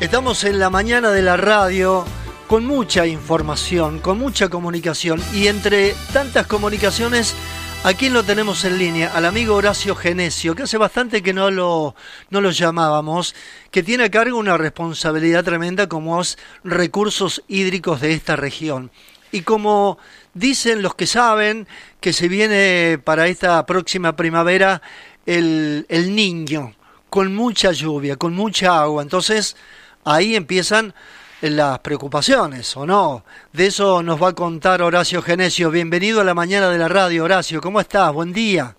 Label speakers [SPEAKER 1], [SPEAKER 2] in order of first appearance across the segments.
[SPEAKER 1] Estamos en la mañana de la radio con mucha información, con mucha comunicación, y entre tantas comunicaciones, ¿a quién lo tenemos en línea? Al amigo Horacio Genesio, que hace bastante que no lo llamábamos, que tiene a cargo una responsabilidad tremenda como es recursos hídricos de esta región. Y como dicen los que saben, que se viene para esta próxima primavera el Niño, con mucha lluvia, con mucha agua. Entonces ahí empiezan las preocupaciones, ¿o no? De eso nos va a contar Horacio Genesio. Bienvenido a la mañana de la radio, Horacio. ¿Cómo estás? Buen día.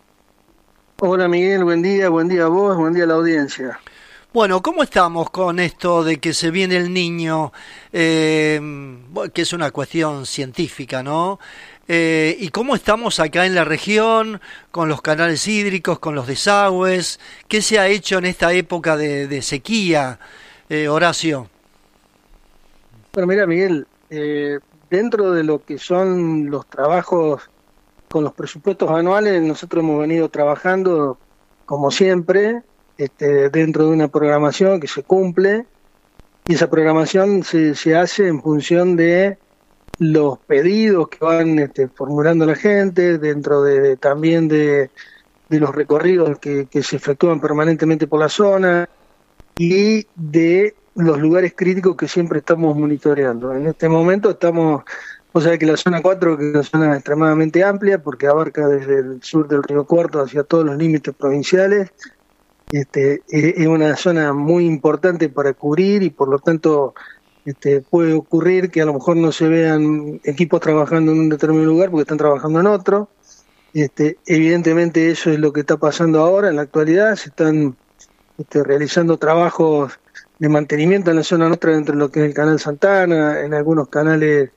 [SPEAKER 2] Hola Miguel, buen día a vos, buen día a la audiencia.
[SPEAKER 1] Bueno, ¿cómo estamos con esto de que se viene el Niño? Que es una cuestión científica, ¿no? ¿Y cómo estamos acá en la región, con los canales hídricos, con los desagües? ¿Qué se ha hecho en esta época de sequía, Horacio?
[SPEAKER 2] Bueno, mira Miguel, dentro de lo que son los trabajos con los presupuestos anuales, nosotros hemos venido trabajando, como siempre, dentro de una programación que se cumple, y esa programación se hace en función de los pedidos que van formulando la gente, dentro también de los recorridos que se efectúan permanentemente por la zona y de los lugares críticos que siempre estamos monitoreando. En este momento vos sabés que la zona 4, que es una zona extremadamente amplia, porque abarca desde el sur del Río Cuarto hacia todos los límites provinciales, es una zona muy importante para cubrir y por lo tanto puede ocurrir que a lo mejor no se vean equipos trabajando en un determinado lugar porque están trabajando en otro. Evidentemente eso es lo que está pasando ahora en la actualidad. Se están realizando trabajos de mantenimiento en la zona nuestra dentro de lo que es el canal Santana, en algunos canales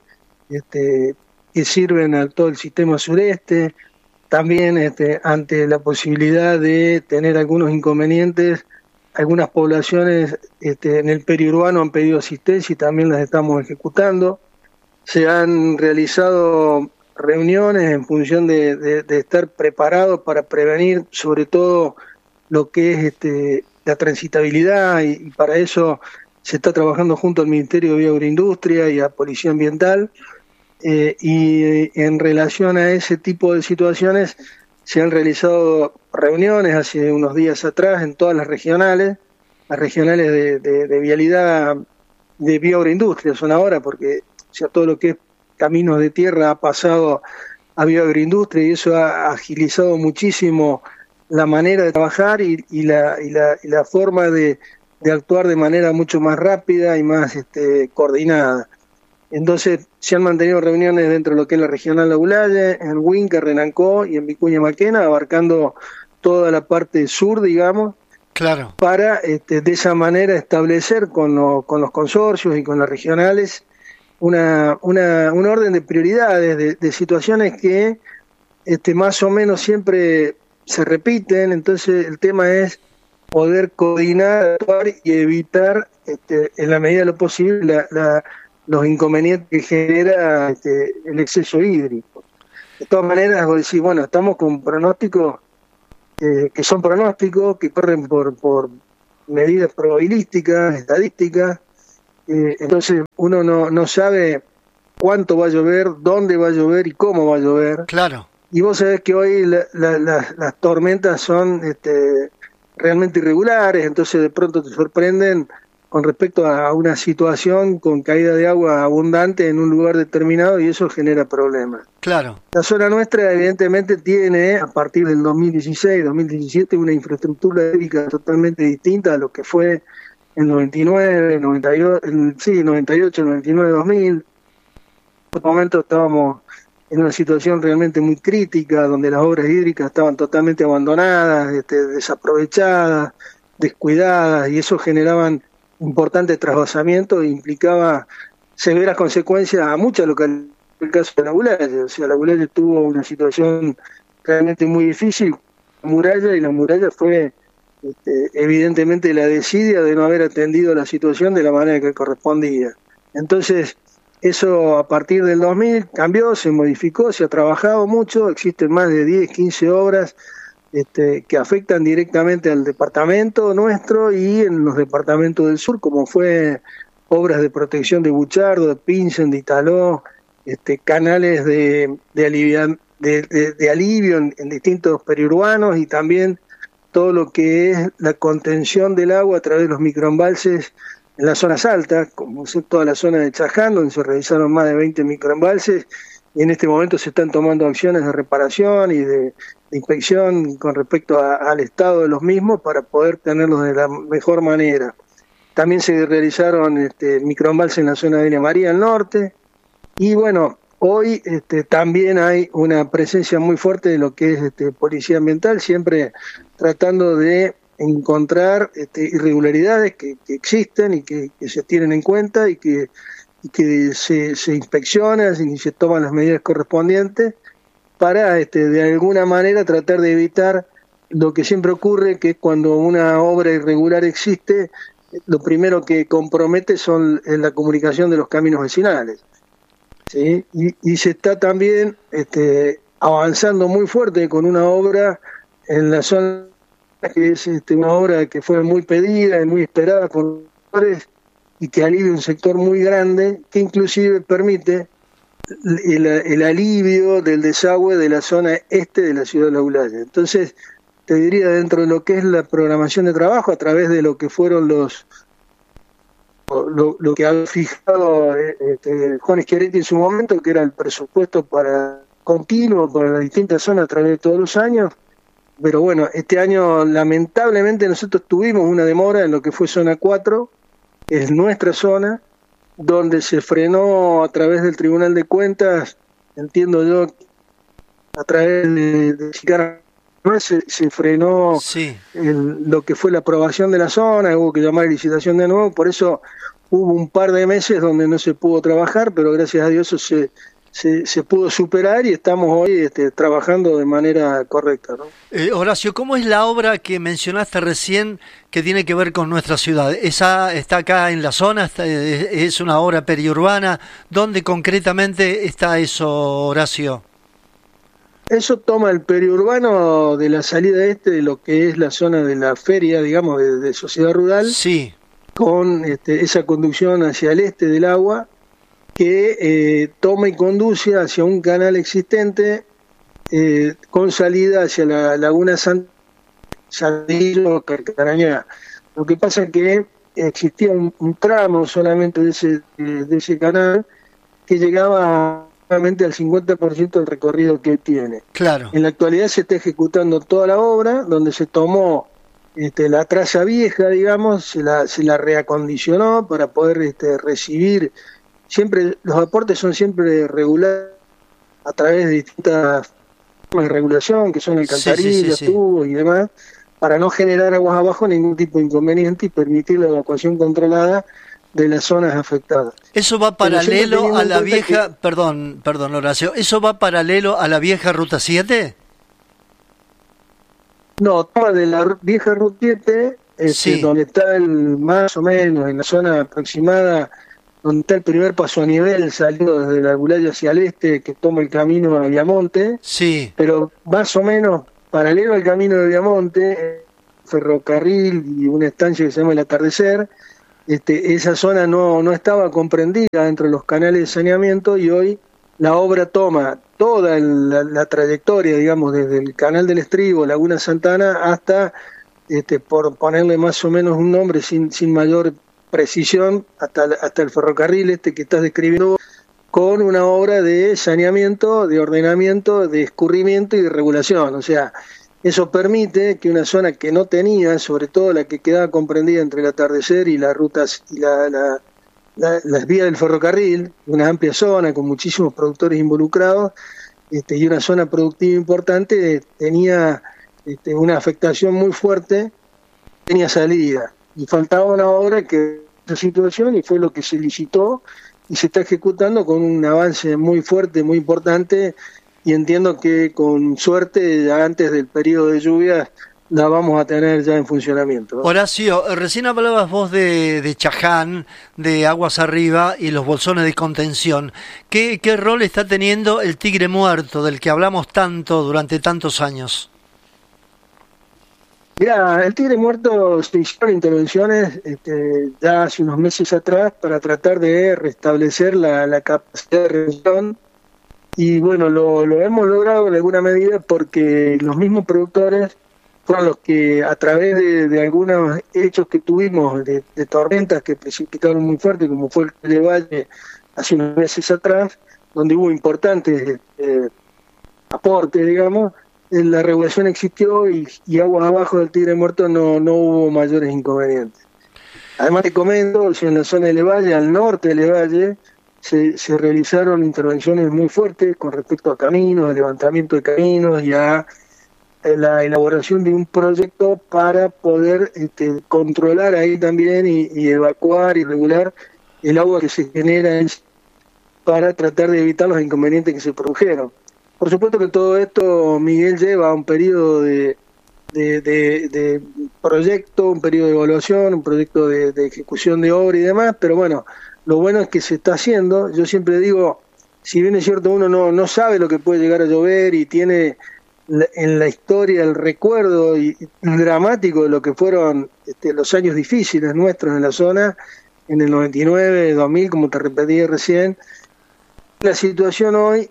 [SPEAKER 2] que sirven a todo el sistema sureste. También ante la posibilidad de tener algunos inconvenientes, algunas poblaciones en el periurbano han pedido asistencia y también las estamos ejecutando. Se han realizado reuniones en función de estar preparados para prevenir sobre todo lo que es la transitabilidad y para eso se está trabajando junto al Ministerio de Bioagroindustria y a Policía Ambiental. Y en relación a ese tipo de situaciones se han realizado reuniones hace unos días atrás en todas las regionales de vialidad de bioagroindustria son ahora, porque todo lo que es caminos de tierra ha pasado a bioagroindustria y eso ha agilizado muchísimo la manera de trabajar y la forma de actuar de manera mucho más rápida y más coordinada. Entonces se han mantenido reuniones dentro de lo que es la regional Agullaye, en Huinca, Renancó y en Vicuña Maquena, abarcando toda la parte sur, digamos,
[SPEAKER 1] claro,
[SPEAKER 2] para de esa manera establecer con los consorcios y con las regionales un orden de prioridades, de situaciones que más o menos siempre se repiten. Entonces el tema es poder coordinar, actuar y evitar en la medida de lo posible los inconvenientes que genera el exceso hídrico. De todas maneras, vos decís, bueno, estamos con pronósticos que son pronósticos, que corren por medidas probabilísticas, estadísticas, entonces uno no sabe cuánto va a llover, dónde va a llover y cómo va a llover.
[SPEAKER 1] Claro.
[SPEAKER 2] Y vos sabés que hoy las tormentas son realmente irregulares, entonces de pronto te sorprenden con respecto a una situación con caída de agua abundante en un lugar determinado y eso genera problemas.
[SPEAKER 1] Claro.
[SPEAKER 2] La zona nuestra evidentemente tiene, a partir del 2016, 2017, una infraestructura hídrica totalmente distinta a lo que fue en 99, 98, 99, 2000. En ese momento estábamos en una situación realmente muy crítica, donde las obras hídricas estaban totalmente abandonadas, desaprovechadas, descuidadas, y eso generaban importante trasvasamiento e implicaba severas consecuencias a muchas localidades. El caso de la Agullaye, o sea, la Agullaye tuvo una situación realmente muy difícil, la muralla fue evidentemente la desidia de no haber atendido la situación de la manera que correspondía. Entonces, eso a partir del 2000 cambió, se modificó, se ha trabajado mucho, existen más de 10, 15 obras que afectan directamente al departamento nuestro y en los departamentos del sur, como fue obras de protección de Buchardo, de Pinsen, de Italó, canales de alivio en distintos periurbanos, y también todo lo que es la contención del agua a través de los microembalses en las zonas altas, como es toda la zona de Chaján, donde se realizaron más de 20 microembalses, y en este momento se están tomando acciones de reparación y de inspección con respecto al estado de los mismos para poder tenerlos de la mejor manera. También se realizaron microembalses en la zona de Villa María al norte, y bueno, hoy también hay una presencia muy fuerte de lo que es policía ambiental, siempre tratando de encontrar irregularidades que existen y que se tienen en cuenta y que se inspeccionan y se toman las medidas correspondientes para de alguna manera tratar de evitar lo que siempre ocurre, que cuando una obra irregular existe, lo primero que compromete son la comunicación de los caminos vecinales. ¿Sí? Y se está también avanzando muy fuerte con una obra en la zona que es una obra que fue muy pedida y muy esperada por los sectores y que alivia un sector muy grande, que inclusive permite el alivio del desagüe de la zona este de la ciudad de La Eulaya. Entonces, te diría, dentro de lo que es la programación de trabajo, a través de lo que fueron lo que ha fijado Juan Schiaretti en su momento, que era el presupuesto para continuo para las distintas zonas a través de todos los años. Pero bueno, este año lamentablemente nosotros tuvimos una demora en lo que fue zona 4, es nuestra zona, donde se frenó a través del Tribunal de Cuentas, entiendo yo, a través de se frenó
[SPEAKER 1] sí.
[SPEAKER 2] Lo que fue la aprobación de la zona, hubo que llamar a licitación de nuevo, por eso hubo un par de meses donde no se pudo trabajar, pero gracias a Dios eso se pudo superar y estamos hoy trabajando de manera correcta, ¿no?
[SPEAKER 1] Horacio, ¿cómo es la obra que mencionaste recién que tiene que ver con nuestra ciudad? ¿Esa está acá en la zona? ¿Es una obra periurbana? ¿Dónde concretamente está eso, Horacio?
[SPEAKER 2] Eso toma el periurbano de la salida de lo que es la zona de la feria, digamos, de Sociedad Rural,
[SPEAKER 1] sí,
[SPEAKER 2] con esa conducción hacia el este del agua, que toma y conduce hacia un canal existente con salida hacia la laguna Sandillo, Carcarañá. Lo que pasa es que existía un tramo solamente de ese canal que llegaba solamente al 50% del recorrido que tiene.
[SPEAKER 1] Claro.
[SPEAKER 2] En la actualidad se está ejecutando toda la obra, donde se tomó la traza vieja, digamos, se la reacondicionó para poder recibir. Siempre los aportes son siempre regulares a través de distintas formas de regulación, que son alcantarillas, tubos y demás, para no generar aguas abajo ningún tipo de inconveniente y permitir la evacuación controlada de las zonas afectadas.
[SPEAKER 1] Eso va paralelo a la vieja, perdón Horacio, ¿eso va paralelo a la vieja Ruta 7?
[SPEAKER 2] No, toma de la vieja Ruta 7, donde está más o menos en la zona aproximada, donde está el primer paso a nivel saliendo desde la Eulaya hacia el este, que toma el camino a Viamonte,
[SPEAKER 1] sí,
[SPEAKER 2] pero más o menos paralelo al camino de Viamonte, ferrocarril y una estancia que se llama El Atardecer. Esa zona no estaba comprendida dentro de los canales de saneamiento, y hoy la obra toma toda la trayectoria, digamos, desde el Canal del Estribo, Laguna Santana, hasta, por ponerle más o menos un nombre sin mayor precisión, hasta el ferrocarril que estás describiendo, con una obra de saneamiento, de ordenamiento, de escurrimiento y de regulación. O sea, eso permite que una zona que no tenía, sobre todo la que quedaba comprendida entre el Atardecer y las rutas y las vías del ferrocarril, una amplia zona con muchísimos productores involucrados, y una zona productiva importante, tenía una afectación muy fuerte, tenía salida, y faltaba una obra que esa situación, y fue lo que se licitó y se está ejecutando con un avance muy fuerte, muy importante, y entiendo que con suerte ya antes del periodo de lluvias la vamos a tener ya en funcionamiento, ¿no?
[SPEAKER 1] Horacio, recién hablabas vos de Chaján, de Aguas Arriba y los bolsones de contención. ¿Qué rol está teniendo el Tigre Muerto, del que hablamos tanto durante tantos años?
[SPEAKER 2] Mira, el Tigre Muerto se hicieron intervenciones ya hace unos meses atrás para tratar de restablecer la capacidad de reacción. Y bueno, lo hemos logrado en alguna medida porque los mismos productores fueron los que, a través de algunos hechos que tuvimos, de tormentas que precipitaron muy fuerte, como fue el Televalle hace unos meses atrás, donde hubo importantes aportes, digamos, la regulación existió y aguas abajo del Tigre Muerto no hubo mayores inconvenientes. Además te comento, en la zona del Valle, al norte del Valle, se realizaron intervenciones muy fuertes con respecto a caminos, a levantamiento de caminos y a la elaboración de un proyecto para poder controlar ahí también y evacuar y regular el agua que se genera para tratar de evitar los inconvenientes que se produjeron. Por supuesto que todo esto, Miguel, lleva un periodo de proyecto, un periodo de evaluación, un proyecto de ejecución de obra y demás, pero bueno, lo bueno es que se está haciendo. Yo siempre digo, si bien es cierto uno no sabe lo que puede llegar a llover y tiene en la historia el recuerdo y dramático de lo que fueron los años difíciles nuestros en la zona, en el 99, 2000, como te repetí recién, la situación hoy,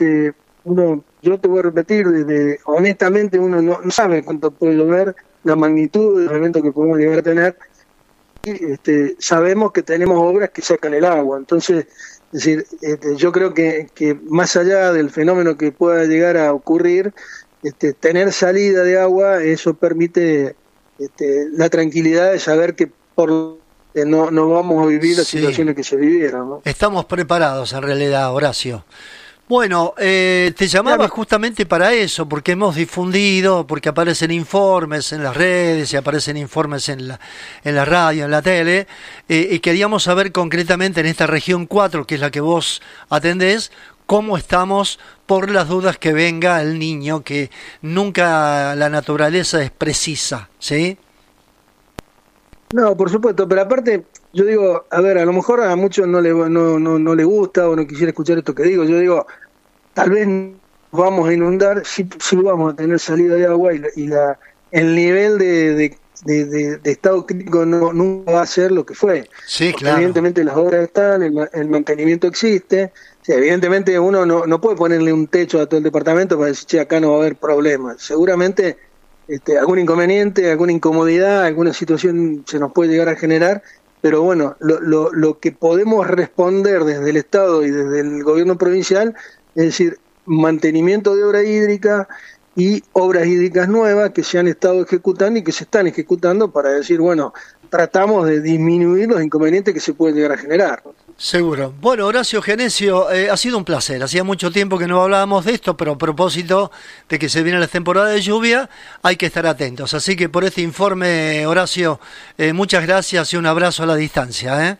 [SPEAKER 2] yo te voy a repetir, honestamente uno no sabe cuánto puede llover, la magnitud del evento que podemos llegar a tener. Sabemos que tenemos obras que sacan el agua, entonces, es decir, yo creo que más allá del fenómeno que pueda llegar a ocurrir, tener salida de agua, eso permite la tranquilidad de saber que no vamos a vivir las situaciones que se vivieron, ¿no?
[SPEAKER 1] Estamos preparados en realidad, Horacio. Bueno, te llamaba justamente para eso, porque hemos difundido, porque aparecen informes en las redes y aparecen informes en la radio, en la tele, y queríamos saber concretamente en esta región 4, que es la que vos atendés, cómo estamos por las dudas que venga el niño, que nunca la naturaleza es precisa, ¿sí?
[SPEAKER 2] No, por supuesto, pero aparte, yo digo, a ver, a lo mejor a muchos no le gusta o no quisiera escuchar esto que digo. Yo digo, tal vez vamos a inundar, sí vamos a tener salida de agua y el nivel de estado crítico nunca va a ser lo que fue.
[SPEAKER 1] Sí,
[SPEAKER 2] porque
[SPEAKER 1] claro.
[SPEAKER 2] evidentemente las obras están, el mantenimiento existe. Sí, evidentemente uno no puede ponerle un techo a todo el departamento para decir, che, acá no va a haber problemas. Seguramente algún inconveniente, alguna incomodidad, alguna situación se nos puede llegar a generar, pero bueno, lo que podemos responder desde el Estado y desde el gobierno provincial, es decir, mantenimiento de obra hídrica y obras hídricas nuevas que se han estado ejecutando y que se están ejecutando para decir, bueno, tratamos de disminuir los inconvenientes que se pueden llegar a generar.
[SPEAKER 1] Seguro. Bueno, Horacio Genesio, ha sido un placer. Hacía mucho tiempo que no hablábamos de esto, pero a propósito de que se viene la temporada de lluvia, hay que estar atentos. Así que por este informe, Horacio, muchas gracias y un abrazo a la distancia.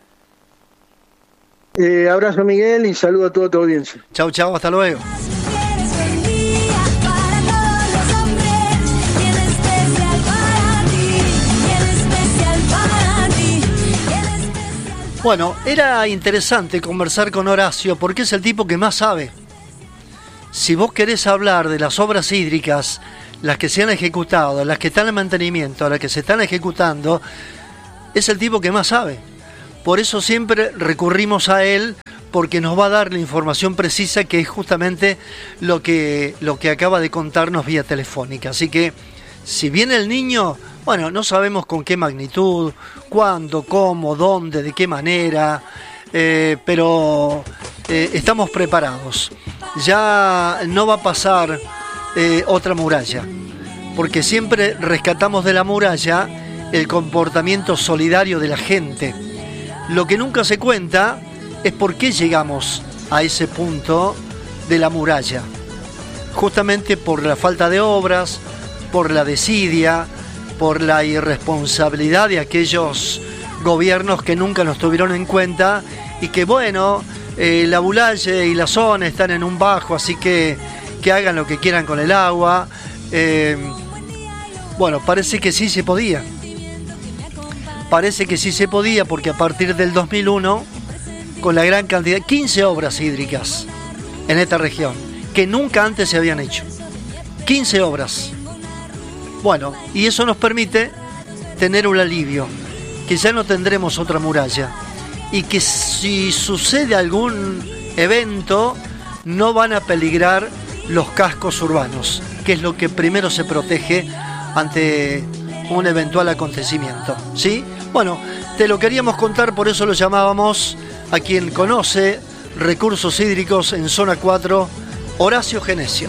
[SPEAKER 2] Abrazo, Miguel, y saludo a toda tu audiencia.
[SPEAKER 1] Chau, chau, hasta luego. Bueno, era interesante conversar con Horacio porque es el tipo que más sabe. Si vos querés hablar de las obras hídricas, las que se han ejecutado, las que están en mantenimiento, las que se están ejecutando, es el tipo que más sabe. Por eso siempre recurrimos a él, porque nos va a dar la información precisa, que es justamente lo que acaba de contarnos vía telefónica. Así que, si viene el niño, bueno, no sabemos con qué magnitud, cuándo, cómo, dónde, de qué manera, pero estamos preparados. Ya no va a pasar otra muralla, porque siempre rescatamos de la muralla el comportamiento solidario de la gente. Lo que nunca se cuenta es por qué llegamos a ese punto de la muralla. Justamente por la falta de obras, por la desidia, por la irresponsabilidad de aquellos gobiernos que nunca nos tuvieron en cuenta y que, bueno, la Bulaye y la zona están en un bajo, así que hagan lo que quieran con el agua. Bueno, parece que sí se podía. Parece que sí se podía, porque a partir del 2001, con la gran cantidad, 15 obras hídricas en esta región, que nunca antes se habían hecho. 15 obras. Bueno, y eso nos permite tener un alivio, que ya no tendremos otra muralla, y que si sucede algún evento no van a peligrar los cascos urbanos, que es lo que primero se protege ante un eventual acontecimiento, ¿sí? Bueno, te lo queríamos contar, por eso lo llamábamos a quien conoce recursos hídricos en Zona 4, Horacio Genesio.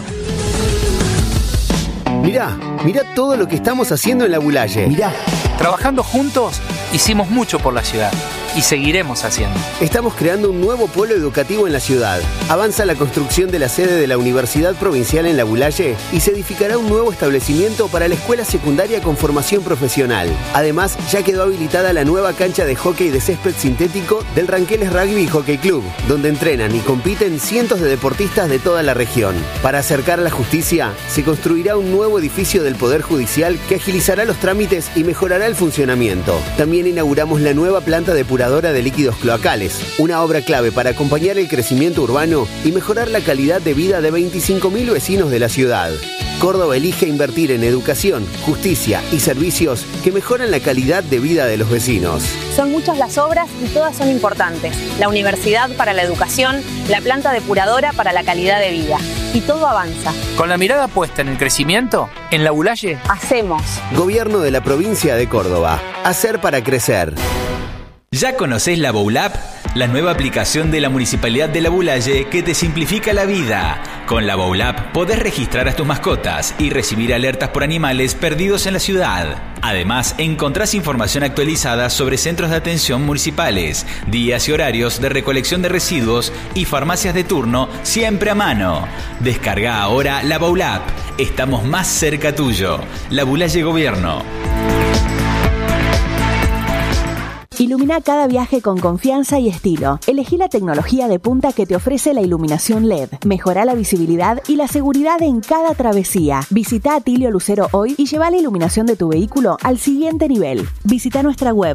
[SPEAKER 3] Mirá todo lo que estamos haciendo en La Boulaye. Mirá.
[SPEAKER 4] Trabajando juntos, hicimos mucho por la ciudad y seguiremos haciendo.
[SPEAKER 3] Estamos creando un nuevo polo educativo en la ciudad. Avanza la construcción de la sede de la Universidad Provincial en La Boulaye y se edificará un nuevo establecimiento para la escuela secundaria con formación profesional. Además, ya quedó habilitada la nueva cancha de hockey de césped sintético del Ranqueles Rugby y Hockey Club, donde entrenan y compiten cientos de deportistas de toda la región. Para acercar la justicia, se construirá un nuevo edificio del Poder Judicial que agilizará los trámites y mejorará el funcionamiento. También inauguramos la nueva planta depuradora de líquidos cloacales, una obra clave para acompañar el crecimiento urbano y mejorar la calidad de vida de 25.000 vecinos de la ciudad. Córdoba elige invertir en educación, justicia y servicios que mejoran la calidad de vida de los vecinos.
[SPEAKER 5] Son muchas las obras y todas son importantes. La universidad para la educación, la planta depuradora para la calidad de vida. Y todo avanza.
[SPEAKER 4] Con la mirada puesta en el crecimiento, en La Boulaye
[SPEAKER 5] hacemos.
[SPEAKER 3] Gobierno de la provincia de Córdoba. Hacer para crecer.
[SPEAKER 6] ¿Ya conocés la Boulap? La nueva aplicación de la Municipalidad de La Boulaye que te simplifica la vida. Con la Boulap podés registrar a tus mascotas y recibir alertas por animales perdidos en la ciudad. Además, encontrás información actualizada sobre centros de atención municipales, días y horarios de recolección de residuos y farmacias de turno siempre a mano. Descarga ahora la Boulap. Estamos más cerca tuyo. La Boulaye Gobierno.
[SPEAKER 7] Ilumina cada viaje con confianza y estilo. Elegí la tecnología de punta que te ofrece la iluminación LED. Mejora la visibilidad y la seguridad en cada travesía. Visita Atilio Lucero hoy y lleva la iluminación de tu vehículo al siguiente nivel. Visita nuestra web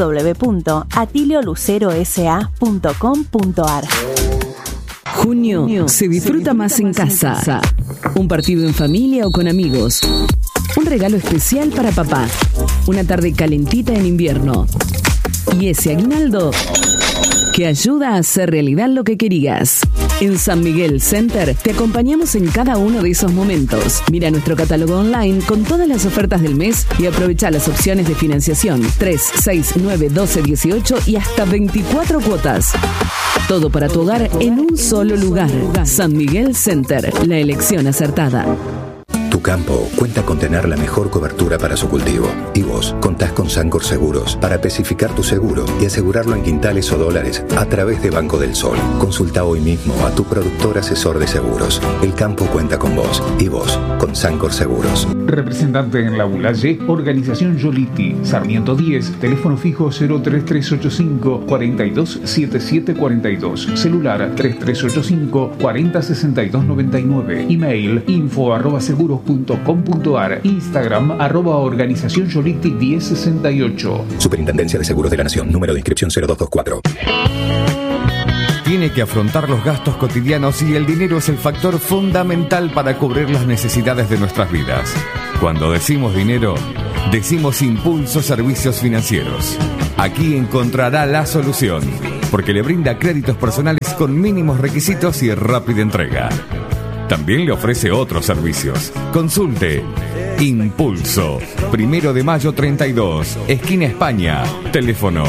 [SPEAKER 7] www.atiliolucerosa.com.ar.
[SPEAKER 8] Junio se disfruta más en casa. Un partido en familia o con amigos. Un regalo especial para papá. Una tarde calentita en invierno. Y ese aguinaldo que ayuda a hacer realidad lo que querías. En San Miguel Center te acompañamos en cada uno de esos momentos. Mira nuestro catálogo online con todas las ofertas del mes y aprovecha las opciones de financiación 3, 6, 9, 12, 18 y hasta 24 cuotas. Todo para tu hogar en un solo lugar. San Miguel Center, la elección acertada.
[SPEAKER 9] Tu campo cuenta con tener la mejor cobertura para su cultivo. Y vos contás con Sancor Seguros para especificar tu seguro y asegurarlo en quintales o dólares a través de Banco del Sol. Consulta hoy mismo a tu productor asesor de seguros. El campo cuenta con vos y vos con Sancor Seguros.
[SPEAKER 10] Representante en La Boulaye, Organización Yoliti, Sarmiento 10, teléfono fijo 03385 427742, celular 3385 406299, email info@seguros.com.ar, Instagram @organización Yoliti 1068.
[SPEAKER 9] Superintendencia de Seguros de la Nación, número de inscripción 0224.
[SPEAKER 11] Tiene que afrontar los gastos cotidianos y el dinero es el factor fundamental para cubrir las necesidades de nuestras vidas. Cuando decimos dinero, decimos Impulso Servicios Financieros. Aquí encontrará la solución, porque le brinda créditos personales con mínimos requisitos y rápida entrega. También le ofrece otros servicios. Consulte Impulso, 1 de mayo 32, esquina España. Teléfono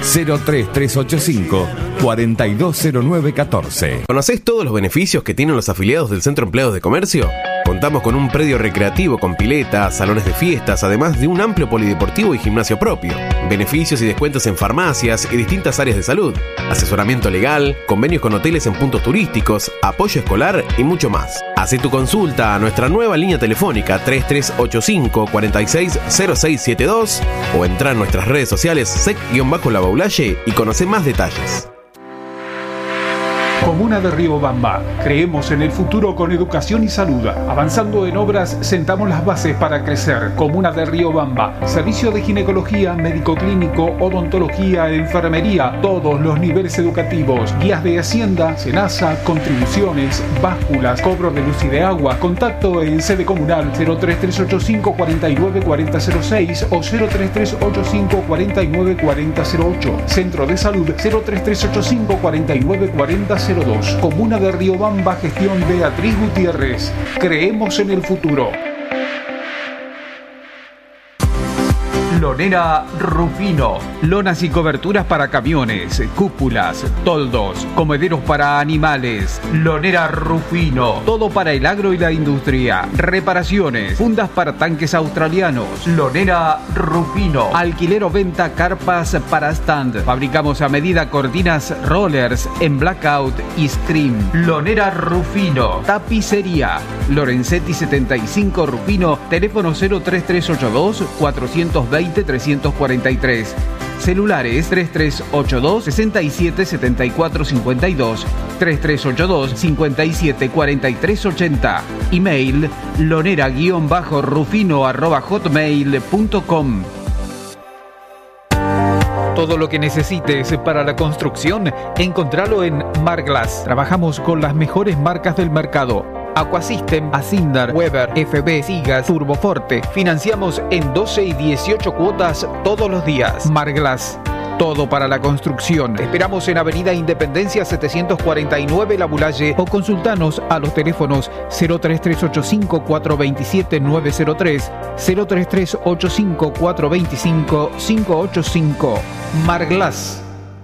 [SPEAKER 11] 03385 420914.
[SPEAKER 12] ¿Conocés todos los beneficios que tienen los afiliados del Centro Empleados de Comercio? Contamos con un predio recreativo con piletas, salones de fiestas, además de un amplio polideportivo y gimnasio propio. Beneficios y descuentos en farmacias y distintas áreas de salud. Asesoramiento legal, convenios con hoteles en puntos turísticos, apoyo escolar y mucho más. Hacé tu consulta a nuestra nueva línea telefónica 3385 460672 o entra en nuestras redes sociales sec-La Boulaye y conoce más detalles.
[SPEAKER 10] Con Comuna de Riobamba. Creemos en el futuro con educación y salud. Avanzando en obras, sentamos las bases para crecer. Comuna de Riobamba. Servicio de ginecología, médico clínico, odontología, enfermería, todos los niveles educativos. Guías de Hacienda, SENASA, contribuciones, básculas, cobro de luz y de agua. Contacto en sede comunal 03385 49 4006 o 03385 49 4008. Centro de Salud 03385 49 4002. Comuna de Riobamba, gestión Beatriz Gutiérrez. Creemos en el futuro. Lonera Rufino. Lonas y coberturas para camiones, cúpulas, toldos, comederos para animales. Lonera Rufino. Todo para el agro y la industria. Reparaciones, fundas para tanques australianos. Lonera Rufino. Alquiler o venta carpas para stand. Fabricamos a medida cortinas rollers en blackout y scream. Lonera Rufino. Tapicería. Lorenzetti 75 Rufino. Teléfono 03382 420 343. Celulares 3382 67 74 52, 3382 57 43 80. Email lonera-rufino@hotmail.com. Todo lo que necesites para la construcción, encontralo en Marglass. Trabajamos con las mejores marcas del mercado. Aquasystem, Asindar, Weber, FB, Sigas, Turboforte. Financiamos en 12 y 18 cuotas todos los días. Marglass. Todo para la construcción. Te esperamos en Avenida Independencia 749 La Bulaye o consultanos a los teléfonos 03385 427 903, 03385 425 585. Marglass.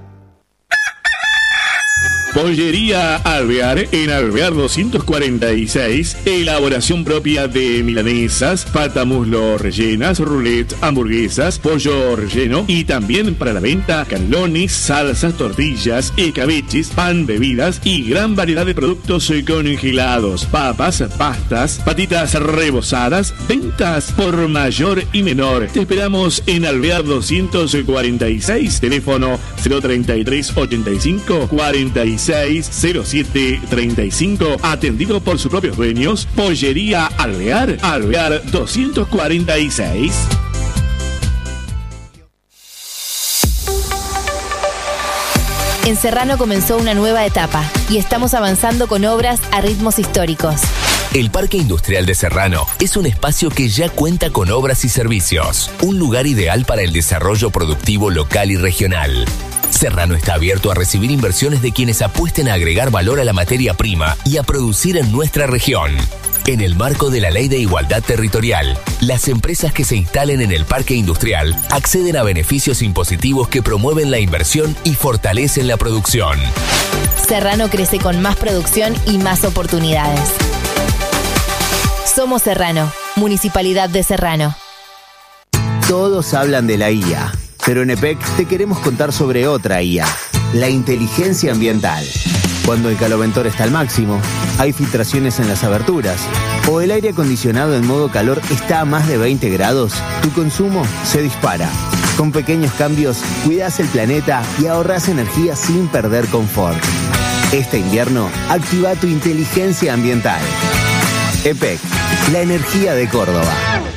[SPEAKER 13] Pollería Alvear, en Alvear 246, elaboración propia de milanesas, pata muslo rellenas, roulette, hamburguesas, pollo relleno y también para la venta canelones, salsas, tortillas, escabeches, pan, bebidas y gran variedad de productos congelados, papas, pastas, patitas rebozadas, ventas por mayor y menor. Te esperamos en Alvear 246, teléfono 03385 46 0735, atendido por sus propios dueños. Pollería Alvear, Alvear 246.
[SPEAKER 14] En Serrano comenzó una nueva etapa y estamos avanzando con obras a ritmos históricos.
[SPEAKER 15] El Parque Industrial de Serrano es un espacio que ya cuenta con obras y servicios, un lugar ideal para el desarrollo productivo local y regional. Serrano está abierto a recibir inversiones de quienes apuesten a agregar valor a la materia prima y a producir en nuestra región. En el marco de la Ley de Igualdad Territorial, las empresas que se instalen en el parque industrial acceden a beneficios impositivos que promueven la inversión y fortalecen la producción.
[SPEAKER 14] Serrano crece con más producción y más oportunidades. Somos Serrano, Municipalidad de Serrano.
[SPEAKER 3] Todos hablan de la IA, pero en EPEC te queremos contar sobre otra IA, la inteligencia ambiental. Cuando el caloventor está al máximo, hay filtraciones en las aberturas, o el aire acondicionado en modo calor está a más de 20 grados, tu consumo se dispara. Con pequeños cambios, cuidas el planeta y ahorras energía sin perder confort. Este invierno, activa tu inteligencia ambiental. EPEC, la energía de Córdoba.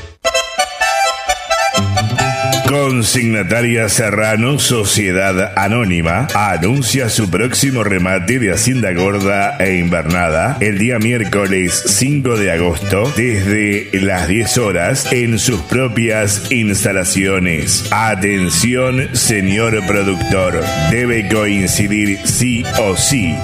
[SPEAKER 16] Consignataria Serrano, Sociedad Anónima, anuncia su próximo remate de Hacienda Gorda e Invernada el día miércoles 5 de agosto desde las 10 horas en sus propias instalaciones. Atención, señor productor, debe coincidir sí o sí